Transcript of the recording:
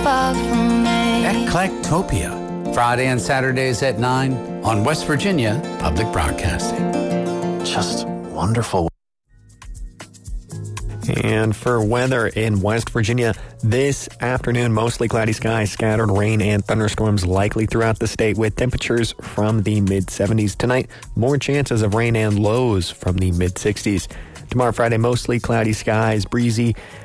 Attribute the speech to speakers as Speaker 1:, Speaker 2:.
Speaker 1: far from me.
Speaker 2: Eclectopia, Friday and Saturdays at 9 on West Virginia Public Broadcasting.
Speaker 3: Just wonderful.
Speaker 4: And for weather in West Virginia, this afternoon, mostly cloudy skies, scattered rain and thunderstorms likely throughout the state with temperatures from the mid-70s. Tonight, more chances of rain and lows from the mid-60s. Tomorrow, Friday, mostly cloudy skies, breezy,